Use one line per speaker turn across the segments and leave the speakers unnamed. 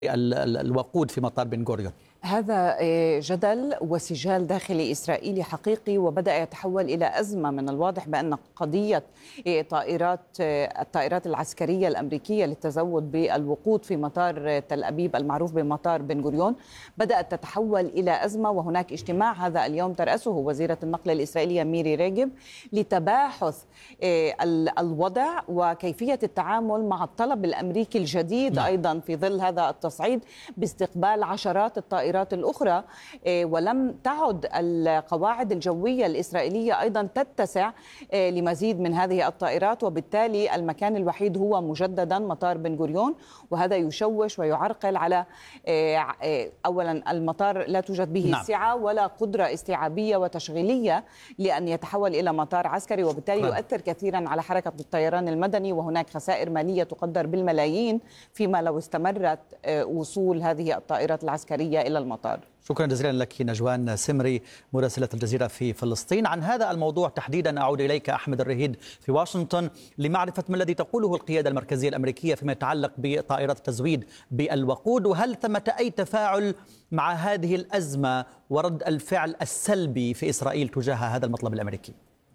الوقود في مطار بن غوريون؟
هذا جدل وسجال داخلي إسرائيلي حقيقي، وبدأ يتحول إلى أزمة. من الواضح بأن قضية الطائرات العسكرية الأمريكية للتزود بالوقود في مطار تل أبيب المعروف بمطار بن غوريون بدأت تتحول إلى أزمة. وهناك اجتماع هذا اليوم ترأسه وزيرة النقل الإسرائيلية ميري ريجب لتباحث الوضع وكيفية التعامل مع الطلب الأمريكي الجديد أيضا في ظل هذا التصعيد باستقبال عشرات الطائرات الأخرى. ولم تعد القواعد الجوية الإسرائيلية أيضا تتسع لمزيد من هذه الطائرات، وبالتالي المكان الوحيد هو مجددا مطار بن غوريون. وهذا يشوش ويعرقل على أولا المطار لا توجد به سعة ولا قدرة استيعابية وتشغيلية لأن يتحول إلى مطار عسكري، وبالتالي يؤثر كثيرا على حركة الطيران المدني. وهناك خسائر مالية تقدر بالملايين فيما لو استمرت وصول هذه الطائرات العسكرية إلى المطار.
شكرا جزيلا لك نجوان سمري مراسلة الجزيرة في فلسطين. عن هذا الموضوع تحديدا أعود إليك أحمد الرهيد في واشنطن لمعرفة ما الذي تقوله القيادة المركزية الأمريكية فيما يتعلق بطائرات التزويد بالوقود، وهل ثمة أي تفاعل مع هذه الأزمة ورد الفعل السلبي في إسرائيل تجاه هذا المطلب الأمريكي؟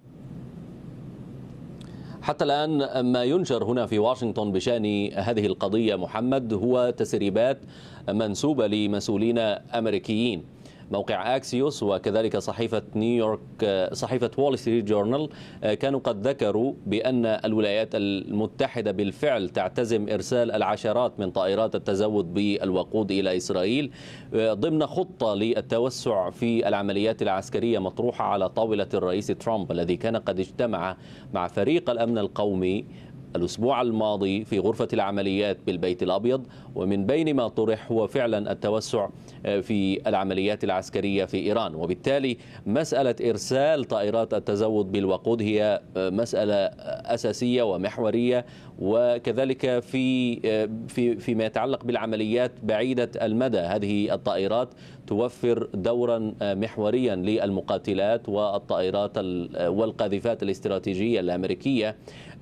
حتى الآن ما ينشر هنا في واشنطن بشأن هذه القضية محمد هو تسريبات منسوبة لمسؤولين أمريكيين. موقع أكسيوس وكذلك صحيفة نيويورك صحيفة وول ستريت جورنال كانوا قد ذكروا بأن الولايات المتحدة بالفعل تعتزم إرسال العشرات من طائرات التزود بالوقود إلى إسرائيل ضمن خطة للتوسع في العمليات العسكرية مطروحة على طاولة الرئيس ترامب الذي كان قد اجتمع مع فريق الأمن القومي الأسبوع الماضي في غرفة العمليات بالبيت الأبيض. ومن بين ما طرح هو فعلا التوسع في العمليات العسكرية في إيران، وبالتالي مسألة إرسال طائرات التزود بالوقود هي مسألة أساسية ومحورية، وكذلك فيما يتعلق بالعمليات بعيدة المدى هذه الطائرات توفر دورا محوريا للمقاتلات والطائرات والقاذفات الاستراتيجية الأمركية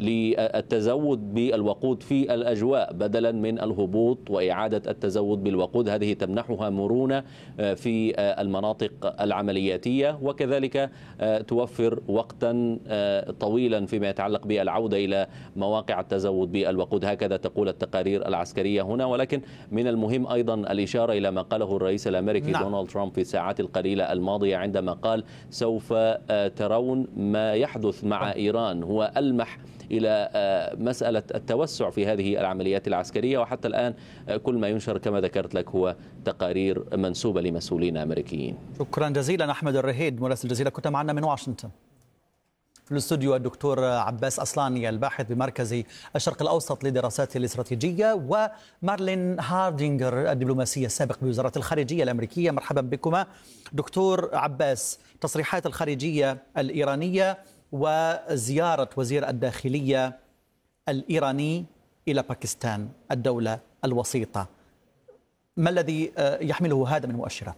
للتزود بالوقود في الأجواء بدلا من الهبوط وإعادة التزود بالوقود. هذه تمنحها مرونة في المناطق العملياتية، وكذلك توفر وقتا طويلا فيما يتعلق بالعودة إلى مواقع التزود بالوقود. هكذا تقول التقارير العسكرية هنا. ولكن من المهم أيضا الإشارة إلى ما قاله الرئيس الأمريكي دونالد ترامب في الساعات القليلة الماضية عندما قال سوف ترون ما يحدث مع إيران. هو ألمح إلى مسألة التوسع في هذه العمليات العسكرية، وحتى الآن كل ما ينشر كما ذكرت لك هو تقارير منسوبة لمسؤولين أمريكيين.
شكرا جزيلا أحمد الرهيد مراسل الجزيرة، كنت معنا من واشنطن. في الاستوديو الدكتور عباس أصلاني الباحث بمركز الشرق الأوسط للدراسات الاستراتيجية، ومارلين هاردينغر الدبلوماسية السابق بوزارة الخارجية الأمريكية. مرحبا بكما. دكتور عباس، تصريحات الخارجية الإيرانية وزيارة وزير الداخلية الإيراني إلى باكستان الدولة الوسيطة، ما الذي يحمله هذا من مؤشرات؟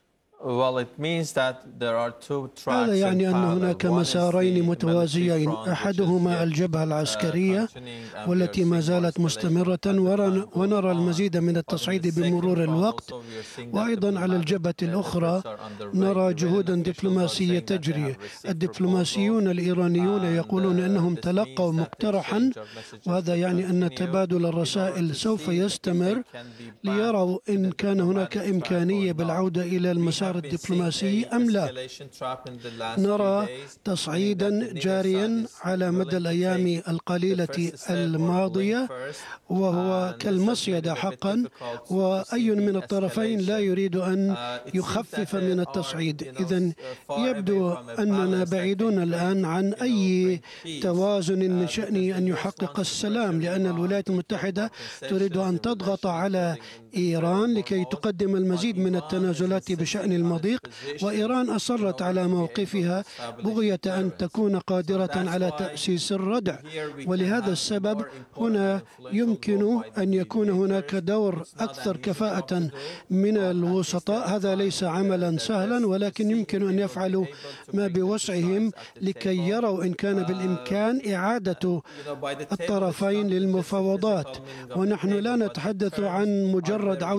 هذا يعني أن هناك مسارين متوازيين، أحدهما الجبهة العسكرية والتي ما زالت مستمرة ونرى المزيد من التصعيد بمرور الوقت، وأيضا على الجبهة الأخرى نرى جهودا دبلوماسية تجري. الدبلوماسيون الإيرانيون يقولون أنهم تلقوا مقترحا، وهذا يعني أن تبادل الرسائل سوف يستمر ليروا إن كان هناك إمكانية بالعودة إلى المسار الدبلوماسي أم لا. نرى تصعيدا جاريا على مدى الأيام القليلة الماضية وهو كالمصيدة حقا، وأي من الطرفين لا يريد أن يخفف من التصعيد. إذن يبدو أننا بعيدون الآن عن أي توازن من شأنه أن يحقق السلام، لأن الولايات المتحدة تريد أن تضغط على إيران لكي تقدم المزيد من التنازلات بشأن المضيق، وإيران أصرت على موقفها بغية أن تكون قادرة على تأسيس الردع. ولهذا السبب هنا يمكن أن يكون هناك دور أكثر كفاءة من الوسطاء. هذا ليس عملا سهلا، ولكن يمكن أن يفعلوا ما بوسعهم لكي يروا إن كان بالإمكان إعادة الطرفين للمفاوضات. ونحن لا نتحدث عن مجرد عودة